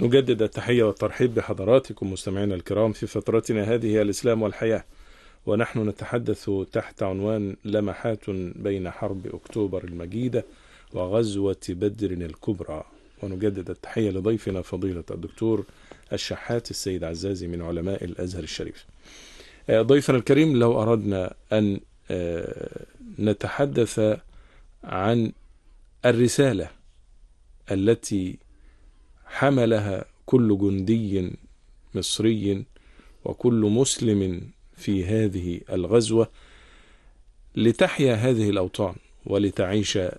نجدد التحية والترحيب بحضراتكم مستمعينا الكرام في فترتنا هذه الإسلام والحياة، ونحن نتحدث تحت عنوان لمحات بين حرب أكتوبر المجيدة وغزوة بدر الكبرى. ونجدد التحية لضيفنا فضيلة الدكتور الشحات السيد عزازي من علماء الأزهر الشريف. ضيفنا الكريم، لو أردنا أن نتحدث عن الرسالة التي حملها كل جندي مصري وكل مسلم في هذه الغزوة لتحيا هذه الأوطان ولتعيش